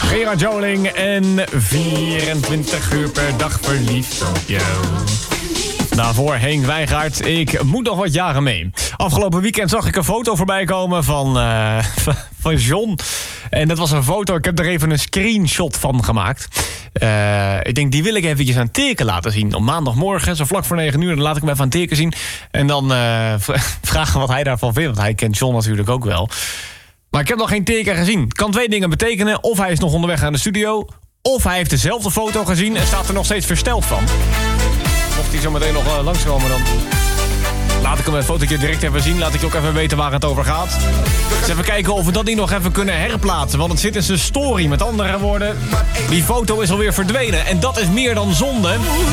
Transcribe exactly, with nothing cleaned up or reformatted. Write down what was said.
Gerard Joling en vierentwintig uur per dag verliefd op jou. Daarvoor Henk Wijngaard, ik moet nog wat jaren mee. Afgelopen weekend zag ik een foto voorbij komen van, uh, van John. En dat was een foto, ik heb er even een screenshot van gemaakt. Uh, ik denk, die wil ik eventjes aan Teken laten zien. Op maandagmorgen, zo vlak voor negen uur, dan laat ik hem even aan Teken zien. En dan uh, vragen wat hij daarvan vindt, want hij kent John natuurlijk ook wel. Maar ik heb nog geen Teken gezien. Het kan twee dingen betekenen. Of hij is nog onderweg naar de studio, of hij heeft dezelfde foto gezien en staat er nog steeds versteld van. Mocht hij zo meteen nog uh, langskomen, dan laat ik hem het fotootje direct even zien. Laat ik ook even weten waar het over gaat. Dus even kijken of we dat niet nog even kunnen herplaatsen. Want het zit in zijn story. Met andere woorden, die foto is alweer verdwenen. En dat is meer dan zonde.